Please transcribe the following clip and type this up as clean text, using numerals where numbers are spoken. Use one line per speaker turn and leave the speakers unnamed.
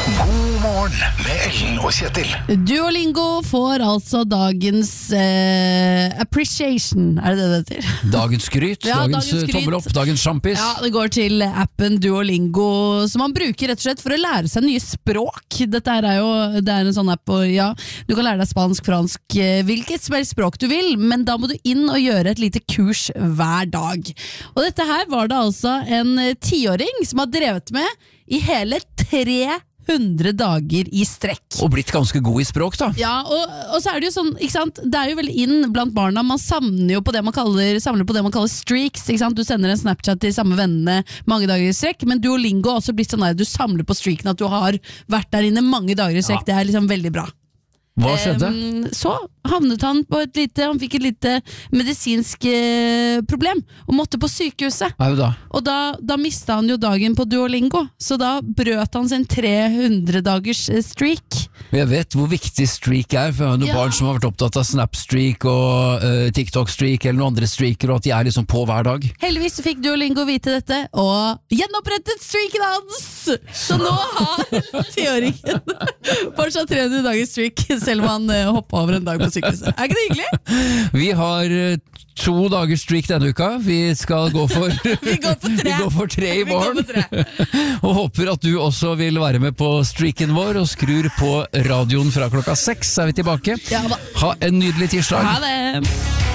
God morgen med Ellen og Kjetil.
Duolingo får altså dagens appreciation, er det heter?
Dagens skryt,
Ja,
dagens
dagens skryt.
tommel opp, dagens sjampis.
Ja, det går til appen Duolingo, som man bruker rett og slett for å lære seg nye språk. Dette her det er en sånn app, og ja, du kan lære deg spansk, fransk, hvilket som helst språk du vil, men da må du inn og gjøre et lite kurs hver dag. Og dette her var det altså en 10-åring som har drevet med i hele 300 dager i strekk.
Og blitt ganske god i språk da.
Ja, og så er det jo sånn, ikke sant? Det er jo veldig inn blant barna. Man samler på det man kaller streaks, ikke sant? Du sender en Snapchat til samme vennene mange dager i strekk, men Duolingo har også blitt sånn at du samler på streaken, at du har vært der inne mange dager i strekk. Det er liksom veldig bra.
Hva skjedde?
Så havnet han på han fikk et lite medisinsk problem og måtte på sykehuset.
Au da.
Og da mistet han jo dagen på Duolingo, så da brøt han sin 300 dagers streak.
Jeg vet hvor viktig streak er, for jeg har noen barn som har vært opptatt av Snap-streak og TikTok-streak eller noen andre streaker, og at de er liksom på hver dag.
Heldigvis fikk Duolingo vite dette, og gjenopprettet streaken hans! Så nå har 10-åringen fortsatt 300 dagers streak, selv om han hoppet over en dag på sykehuset. Er ikke det hyggelig?
Vi har 2 dagers streak denne uka. Vi skal gå for
Vi går for 3.
Vi går for 3 i morgen. Og håper at du også vil være med på streaken vår, og skrur på radioen fra klokka 6, så er vi tilbake.
Ja,
ha en nydelig tirsdag.
Ha det!